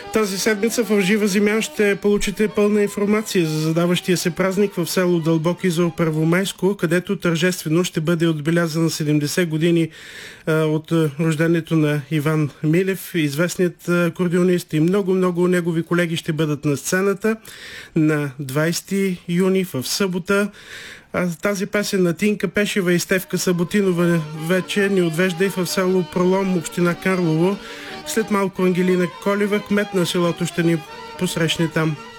Тази седмица в Жива земя ще получите пълна информация за задаващия се празник в село Дълбоки зор Първомайско, където тържествено ще бъде отбелязана 70 години от рождението на Иван Милев, известният акордеонист, и много негови колеги ще бъдат на сцената на 20 юни в събота. Тази песен на Тинка Пешева и Стефка Саботинова вече ни отвежда и в село Пролом, община Карлово. След малко Ангелина Колева, кмет на селото, ще ни посрещне там.